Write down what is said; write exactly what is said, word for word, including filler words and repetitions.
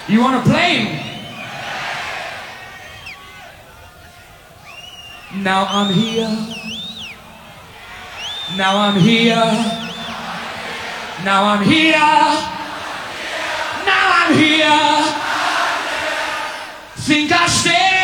You wanna play? Now I'm here. Now I'm here. Now I'm here. Now I'm here. Think I stay.